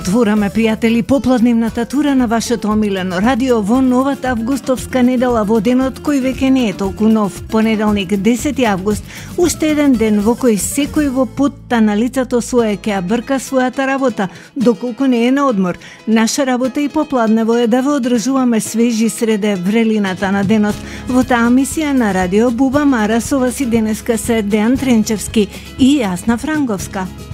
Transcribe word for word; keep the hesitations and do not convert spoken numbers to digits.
отвораме, пријатели, попладневната тура на вашето омилено радио во новата августовска недела, во денот кој веќе не е толку нов, понеделник десети август, уште еден ден во кој секој во путта на лицето свое ќе ја брка својата работа, доколку не е на одмор. Наша работа и попладнево е да ве одржуваме свежи среде врелината на денот. Во таа мисија на радио Буба Мара со вас и денеска се Дејан Тренчевски и Јасна Франговска.